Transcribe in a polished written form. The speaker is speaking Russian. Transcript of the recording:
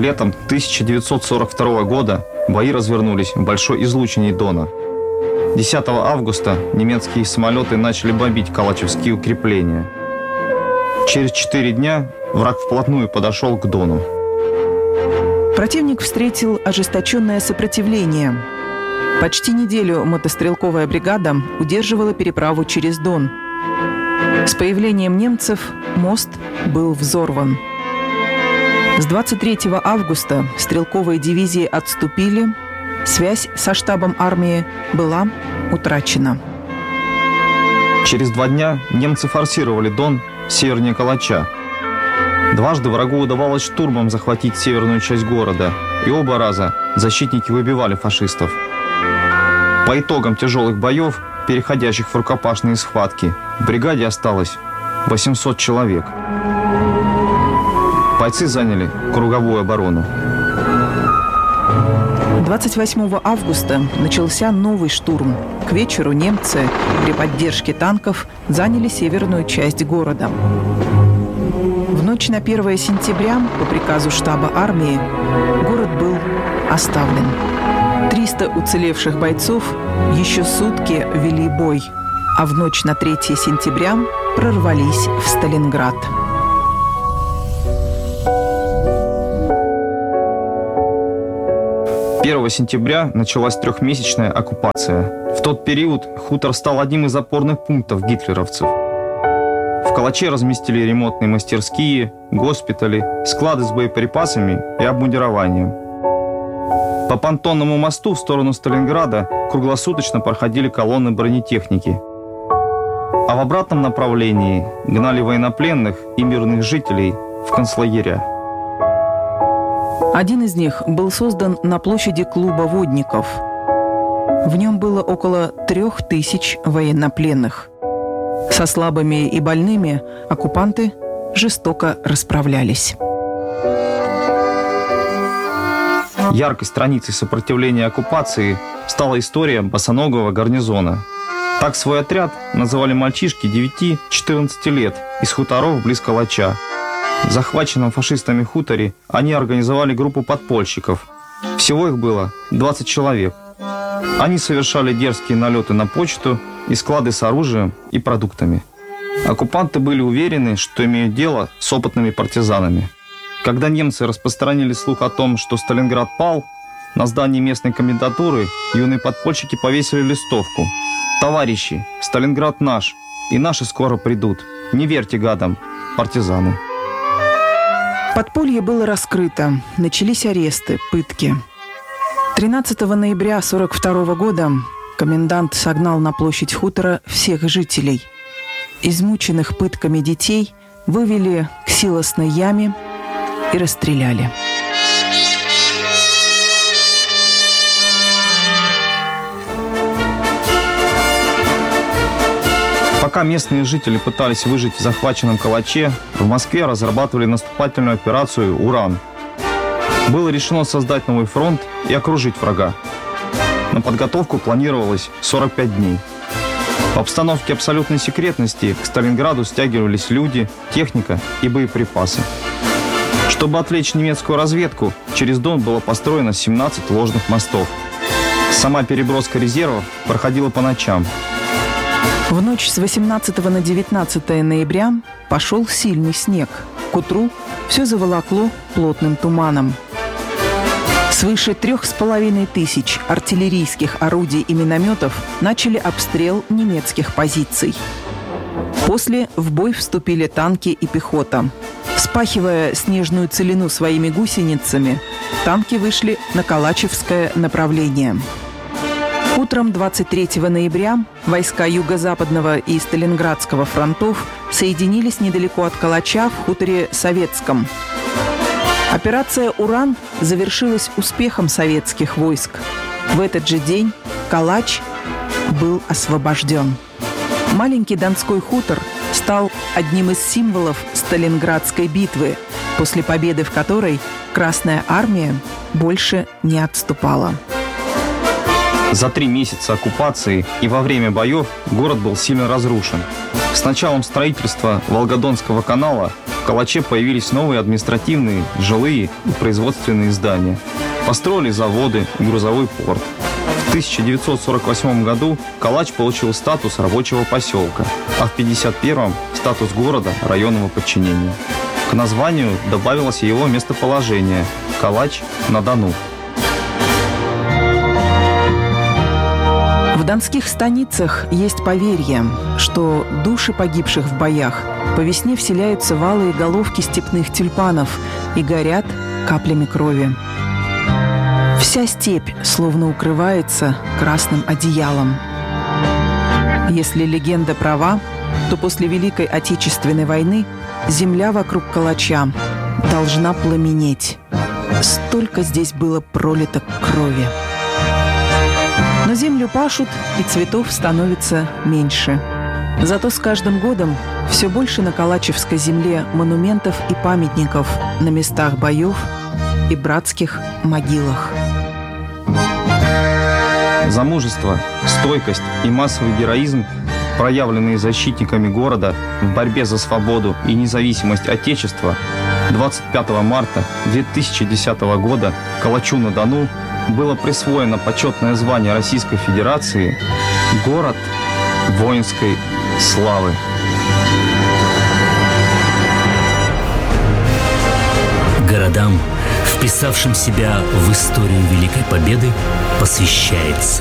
Летом 1942 года бои развернулись в Большой излучине Дона. 10 августа немецкие самолеты начали бомбить калачевские укрепления. Через 4 дня враг вплотную подошел к Дону. Противник встретил ожесточенное сопротивление. Почти неделю мотострелковая бригада удерживала переправу через Дон. С появлением немцев мост был взорван. С 23 августа стрелковые дивизии отступили, связь со штабом армии была утрачена. Через 2 дня немцы форсировали Дон севернее Калача. Дважды врагу удавалось штурмом захватить северную часть города, и оба раза защитники выбивали фашистов. По итогам тяжелых боев, переходящих в рукопашные схватки, в бригаде осталось 800 человек. Бойцы заняли круговую оборону. 28 августа начался новый штурм. К вечеру немцы при поддержке танков заняли северную часть города. В ночь на 1 сентября по приказу штаба армии город был оставлен. 300 уцелевших бойцов еще сутки вели бой, а в ночь на 3 сентября прорвались в Сталинград. «1 сентября началась 3-месячная оккупация. В тот период хутор стал одним из опорных пунктов гитлеровцев. В Калаче разместили ремонтные мастерские, госпитали, склады с боеприпасами и обмундированием. По понтонному мосту в сторону Сталинграда круглосуточно проходили колонны бронетехники. А в обратном направлении гнали военнопленных и мирных жителей в концлагеря. Один из них был создан на площади клуба водников. В нем было около 3000 военнопленных. Со слабыми и больными оккупанты жестоко расправлялись. Яркой страницей сопротивления оккупации стала история босоногого гарнизона. Так свой отряд называли мальчишки 9-14 лет из хуторов близ Калача. В захваченном фашистами хуторе они организовали группу подпольщиков. Всего их было 20 человек. Они совершали дерзкие налеты на почту и склады с оружием и продуктами. Оккупанты были уверены, что имеют дело с опытными партизанами. Когда немцы распространили слух о том, что Сталинград пал, на здании местной комендатуры юные подпольщики повесили листовку: «Товарищи, Сталинград наш, и наши скоро придут. Не верьте гадам, партизаны». Подполье было раскрыто, начались аресты, пытки. 13 ноября 1942 года комендант согнал на площадь хутора всех жителей. Измученных пытками детей вывели к силосной яме и расстреляли. Пока местные жители пытались выжить в захваченном Калаче, в Москве разрабатывали наступательную операцию «Уран». Было решено создать новый фронт и окружить врага. На подготовку планировалось 45 дней. В обстановке абсолютной секретности к Сталинграду стягивались люди, техника и боеприпасы. Чтобы отвлечь немецкую разведку, через Дон было построено 17 ложных мостов. Сама переброска резервов проходила по ночам. В ночь с 18 на 19 ноября пошел сильный снег. К утру все заволокло плотным туманом. Свыше 3500 артиллерийских орудий и минометов начали обстрел немецких позиций. После в бой вступили танки и пехота. Вспахивая снежную целину своими гусеницами, танки вышли на Калачевское направление. Утром 23 ноября войска Юго-Западного и Сталинградского фронтов соединились недалеко от Калача в хуторе Советском. Операция «Уран» завершилась успехом советских войск. В этот же день Калач был освобожден. Маленький Донской хутор стал одним из символов Сталинградской битвы, после победы в которой Красная армия больше не отступала. За 3 месяца оккупации и во время боев город был сильно разрушен. С началом строительства Волгодонского канала в Калаче появились новые административные, жилые и производственные здания. Построили заводы и грузовой порт. В 1948 году Калач получил статус рабочего поселка, а в 1951 статус города районного подчинения. К названию добавилось его местоположение – Калач-на-Дону. В донских станицах есть поверье, что души погибших в боях по весне вселяются в алые головки степных тюльпанов и горят каплями крови. Вся степь словно укрывается красным одеялом. Если легенда права, то после Великой Отечественной войны земля вокруг Калача должна пламенеть. Столько здесь было пролито крови. Но землю пашут, и цветов становится меньше. Зато с каждым годом все больше на калачевской земле монументов и памятников на местах боев и братских могилах. За мужество, стойкость и массовый героизм, проявленные защитниками города в борьбе за свободу и независимость Отечества, 25 марта 2010 года Калачу-на-Дону было присвоено почетное звание Российской Федерации «Город воинской славы». Городам, вписавшим себя в историю Великой Победы, посвящается